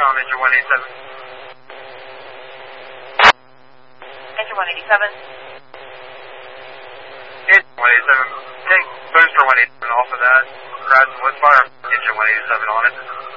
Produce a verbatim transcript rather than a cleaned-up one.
Intercom, engine one eighty-seven. Engine one eighty-seven. Engine one eighty-seven. Take booster one eighty-seven off of that. Grab some wood fire. Engine one eighty-seven on it.